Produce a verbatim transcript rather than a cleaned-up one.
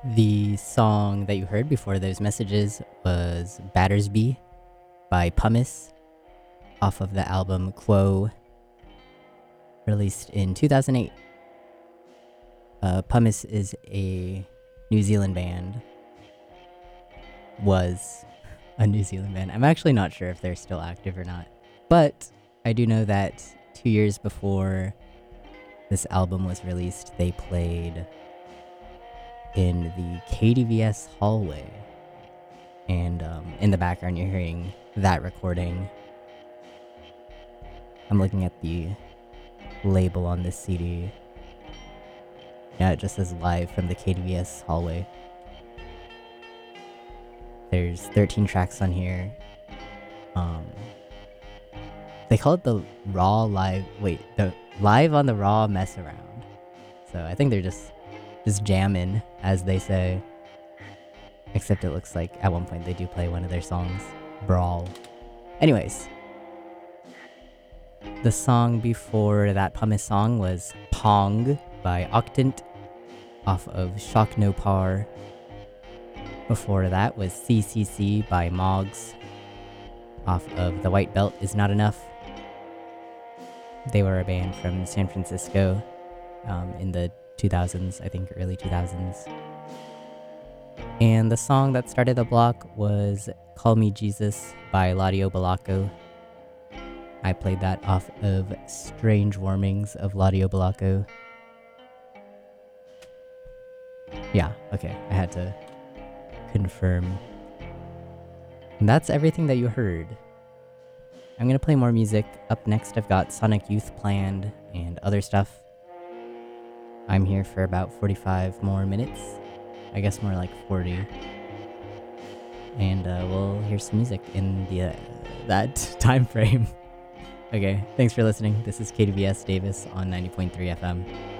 The song that you heard before those messages was Battersby by Pumice off of the album Quo, released in two thousand eight. Uh, Pumice is a New Zealand band. Was a New Zealand band. I'm actually not sure if they're still active or not. But I do know that two years before this album was released, they played in the K D V S hallway. And um, in the background, you're hearing that recording. I'm looking at the label on this C D. Yeah, it just says live from the K D V S hallway. There's thirteen tracks on here. Um, they call it the Raw Live. Wait, the Live on the Raw Mess Around. So I think they're just just jamming, as they say. Except it looks like at one point they do play one of their songs, Brawl. Anyways, the song before that Pumice song was Pong by Octant off of Shock No Par. Before that was C C C by Moggs off of The White Belt Is Not Enough. They were a band from San Francisco um, in the two thousands, I think early two thousands. And the song that started the block was Call Me Jesus by Ladio Balaco. I played that off of Strange Warmings of Ladio Balaco. Yeah, okay, I had to confirm. And that's everything that you heard. I'm gonna play more music. Up next, I've got Sonic Youth planned and other stuff. I'm here for about forty-five more minutes. I guess more like forty. And uh, we'll hear some music in the uh, that time frame. Okay, thanks for listening. This is K D V S Davis on ninety point three F M.